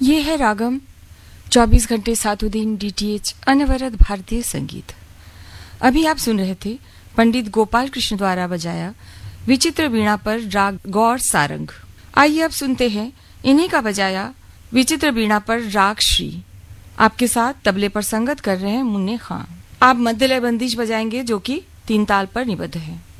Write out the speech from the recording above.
ये है रागम 24 घंटे सातों दिन डीटीएच अनवरत भारतीय संगीत। अभी आप सुन रहे थे पंडित गोपाल कृष्ण द्वारा बजाया विचित्र वीणा पर राग गौर सारंग। आइए अब सुनते हैं इन्हीं का बजाया विचित्र वीणा पर राग श्री। आपके साथ तबले पर संगत कर रहे हैं मुन्ने खां। आप मध्यलय बंदिश बजाएंगे जो कि 3 ताल पर निबद्ध है।